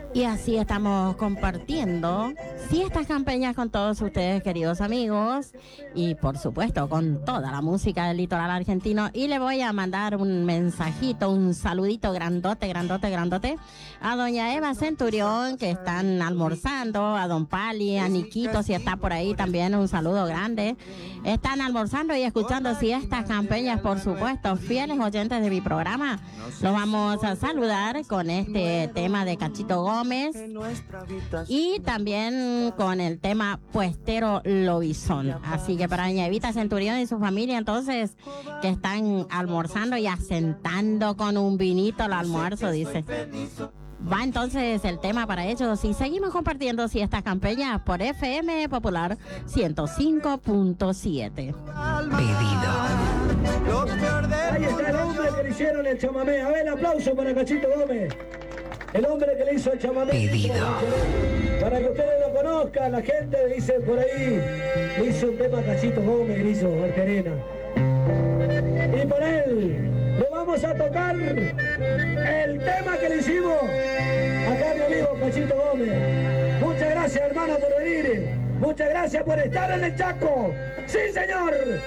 Y así estamos compartiendo fiestas campeñas con todos ustedes, queridos amigos, y por supuesto con toda la música del litoral argentino. Y le voy a mandar un mensajito, un saludito grandote a doña Eva Centurión, que están almorzando, a don Pali, a Niquito, si está por ahí también, un saludo grande. Están almorzando y escuchando fiestas campeñas, por supuesto, fieles oyentes de mi programa. Los vamos a saludar con este tema de Cachito Gómez y también con el tema Puestero Lobizón. Así que para doña Evita Centurión y su familia, entonces, que están almorzando y asentando con un vinito al almuerzo, dice. Va entonces el tema para ellos y seguimos compartiendo fiestas campeñas por FM Popular 105.7. Pedido. Ahí está el hombre que le hicieron el chamamé. A ver, aplauso para Cachito Gómez. El hombre que le hizo el chamamé. Pedido. Para que ustedes lo conozcan, la gente dice por ahí, le hizo un tema a Cachito Gómez, le hizo Arterena. Y por él le vamos a tocar el tema que le hicimos acá a mi amigo Cachito Gómez. Muchas gracias, hermano, por venir. Muchas gracias por estar en el Chaco. ¡Sí, señor!